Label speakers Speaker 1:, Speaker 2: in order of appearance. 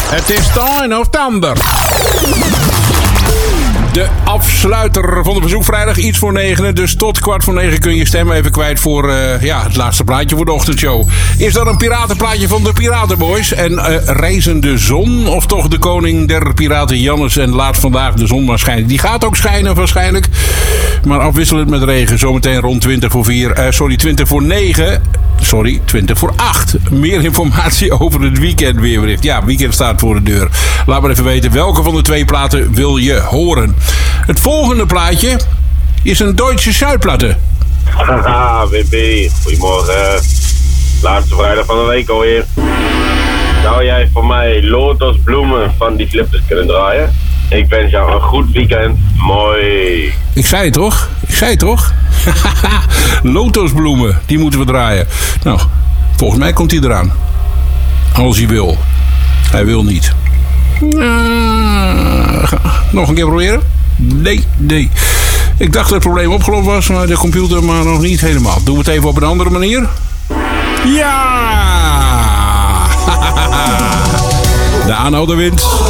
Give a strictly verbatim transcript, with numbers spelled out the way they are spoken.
Speaker 1: Het is tien oktober. De afsluiter van de verzoekvrijdag, iets voor negenen. Dus tot kwart voor negen kun je stemmen even kwijt voor uh, ja, het laatste plaatje voor de ochtendshow. Is dat een piratenplaatje van de Piratenboys? En uh, reizende zon? Of toch de koning der piraten Jannes en laat vandaag de zon maar schijnen? Die gaat ook schijnen waarschijnlijk. Maar afwisselend met regen. Zometeen rond twintig voor vier. Uh, sorry, twintig voor negen. Sorry, twintig voor acht. Meer informatie over het weekend weerbericht. Ja, weekend staat voor de deur. Laat maar even weten welke van de twee platen wil je horen. Het volgende plaatje is een Duitse Zuidplatte.
Speaker 2: Haha, W B. Goedemorgen. Laatste vrijdag van de week alweer. Zou jij voor mij lotusbloemen van die flippers kunnen draaien? Ik wens jou een goed weekend. Mooi.
Speaker 1: Ik zei het toch? Ik zei het toch? Lotusbloemen, die moeten we draaien. Nou, volgens mij komt hij eraan. Als hij wil. Hij wil niet. Uh, nog een keer proberen? Nee, nee. Ik dacht dat het probleem opgelost was, maar de computer maar nog niet helemaal. Doen we het even op een andere manier? Ja! De aanhouder wint.